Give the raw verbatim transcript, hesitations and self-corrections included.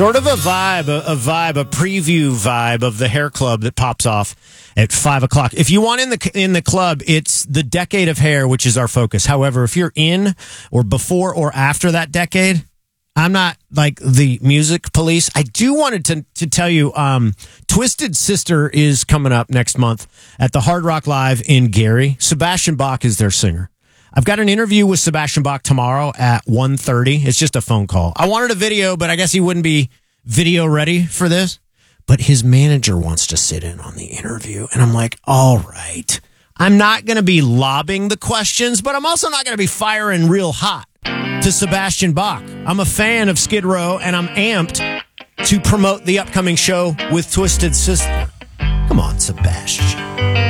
Sort of a vibe, a, a vibe, a preview vibe of the Hair Club that pops off at five o'clock. If you want in the in the club, it's the decade of hair, which is our focus. However, if you're in or before or after that decade, I'm not like the music police. I do wanted to to tell you, um, Twisted Sister is coming up next month at the Hard Rock Live in Gary. Sebastian Bach is their singer. I've got an interview with Sebastian Bach tomorrow at one thirty. It's just a phone call. I wanted a video, but I guess he wouldn't be video ready for this. But his manager wants to sit in on the interview. And I'm like, all right. I'm not going to be lobbing the questions, but I'm also not going to be firing real hot to Sebastian Bach. I'm a fan of Skid Row, and I'm amped to promote the upcoming show with Twisted Sister.